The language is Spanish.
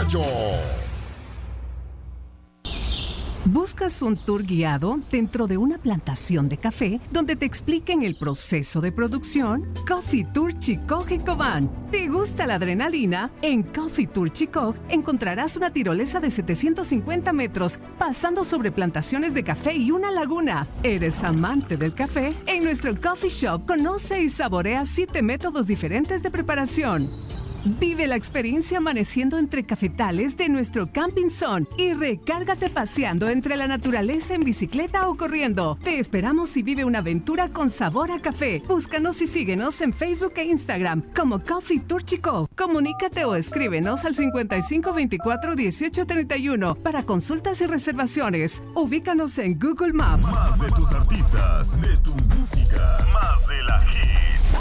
Gallo. ¿Buscas un tour guiado dentro de una plantación de café donde te expliquen el proceso de producción? Coffee Tour Chicoj en Cobán. ¿Te gusta la adrenalina? En Coffee Tour Chicoj encontrarás una tirolesa de 750 metros pasando sobre plantaciones de café y una laguna. ¿Eres amante del café? En nuestro coffee shop conoce y saborea 7 métodos diferentes de preparación. Vive la experiencia amaneciendo entre cafetales de nuestro Camping Zone y recárgate paseando entre la naturaleza en bicicleta o corriendo. Te esperamos y vive una aventura con sabor a café. Búscanos y síguenos en Facebook e Instagram como Coffee Tour Chicoj. Comunícate o escríbenos al 55 24 18 31 para consultas y reservaciones. Ubícanos en Google Maps. Más de tus artistas, de tu música, más de la hit.